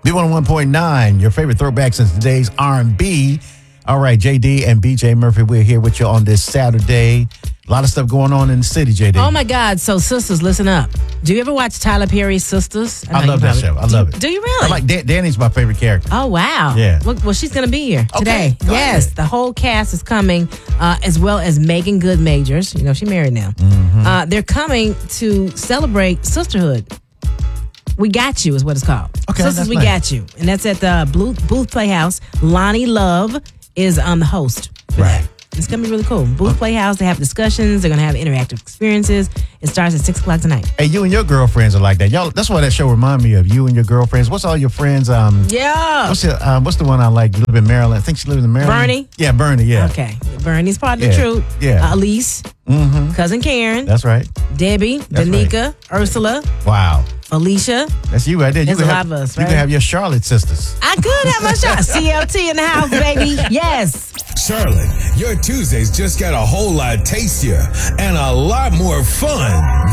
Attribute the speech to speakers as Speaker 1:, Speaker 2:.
Speaker 1: B101.9, your favorite throwback since today's R&B. All right, JD and BJ Murphy, we're here with you on this Saturday. A lot of stuff going on in the city, JD.
Speaker 2: Oh, my God. So, sisters, listen up. Do you ever watch Tyler Perry's Sisters?
Speaker 1: I love that show. I love it.
Speaker 2: Do you really?
Speaker 1: I like Danny's my favorite character.
Speaker 2: Oh, wow.
Speaker 1: Yeah.
Speaker 2: Well, she's going to be here today.
Speaker 1: Go
Speaker 2: Yes.
Speaker 1: ahead.
Speaker 2: The whole cast is coming, as well as Megan Good Majors. You know, she's married now. They're coming to celebrate sisterhood. We Got You is what it's called.
Speaker 1: Okay,
Speaker 2: Sisters,
Speaker 1: that's
Speaker 2: We
Speaker 1: nice.
Speaker 2: Got You. And that's at the Booth Playhouse. Lonnie Love is the host. for
Speaker 1: Right.
Speaker 2: that. It's going to be really cool. Booth Playhouse, they have discussions. They're going to have interactive experiences. It starts at 6 o'clock tonight.
Speaker 1: Hey, you and your girlfriends are like that. Y'all, that's why that show remind me of you and your girlfriends. What's all your friends?
Speaker 2: Yeah.
Speaker 1: What's the one I like? You live in Maryland. I think she lives in Maryland.
Speaker 2: Bernie?
Speaker 1: Yeah, Bernie. Yeah.
Speaker 2: Okay. Bernie's part of the
Speaker 1: Yeah.
Speaker 2: truth.
Speaker 1: Yeah.
Speaker 2: Elise, cousin Karen,
Speaker 1: That's right.
Speaker 2: Debbie,
Speaker 1: That's
Speaker 2: Danica, Ursula,
Speaker 1: Wow.
Speaker 2: Alicia.
Speaker 1: That's you right there.
Speaker 2: There's
Speaker 1: you
Speaker 2: a
Speaker 1: could
Speaker 2: lot
Speaker 1: have,
Speaker 2: of us,
Speaker 1: You
Speaker 2: right?
Speaker 1: can have your Charlotte sisters.
Speaker 2: I could have my shot. CLT in the house, baby. Yes.
Speaker 3: Charlotte, your Tuesdays just got a whole lot tastier and a lot more fun.